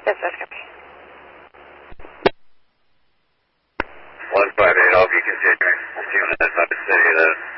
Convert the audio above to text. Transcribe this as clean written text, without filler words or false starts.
Dispatch copy. 158, I'll be continuing. We'll see you on that side of the city then.